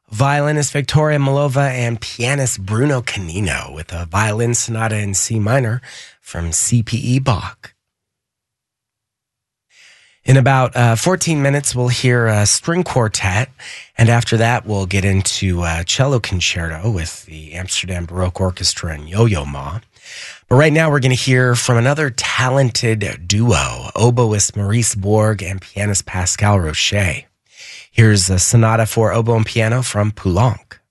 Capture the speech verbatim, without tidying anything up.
Violinist Victoria Malova and pianist Bruno Canino with a violin sonata in C minor from C P E Bach. In about uh, fourteen minutes, we'll hear a string quartet, and after that, we'll get into a cello concerto with the Amsterdam Baroque Orchestra and Yo-Yo Ma. But right now, we're going to hear from another talented duo, oboist Maurice Borg and pianist Pascal Roche. Here's a sonata for oboe and piano from Poulenc.